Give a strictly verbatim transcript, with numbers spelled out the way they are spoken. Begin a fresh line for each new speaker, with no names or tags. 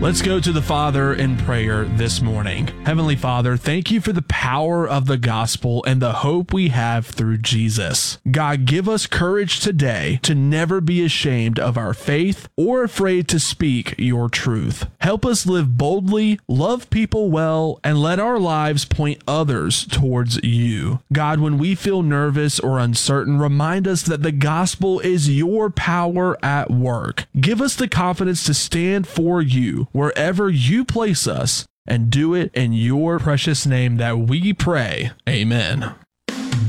Let's go to the Father in prayer this morning. Heavenly Father, thank you for the power of the gospel and the hope we have through Jesus. God, give us courage today to never be ashamed of our faith or afraid to speak your truth. Help us live boldly, love people well, and let our lives point others towards you. God, when we feel nervous or uncertain, remind us that the gospel is your power at work. Give us the confidence to stand for you wherever you place us, and do it in your precious name that we pray. Amen.